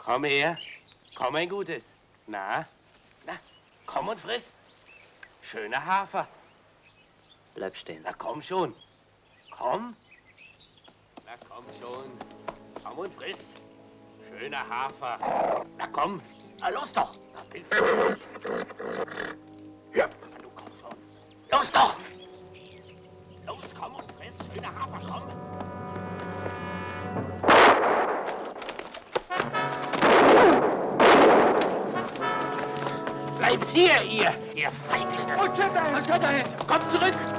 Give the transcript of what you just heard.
Komm her. Komm, ein Gutes. Na, komm und friss. Schöner Hafer. Bleib stehen. Na, komm schon. Komm. Na, komm schon. Komm und friss. Schöner Hafer. Na, komm. Na, los doch. Na, willst du nicht? Ja. Na, du komm schon. Los doch. Los, komm und friss. Schöner Hafer, komm. Bleibt hier, ihr Feiglinge. Und Shatterhand! Kommt zurück!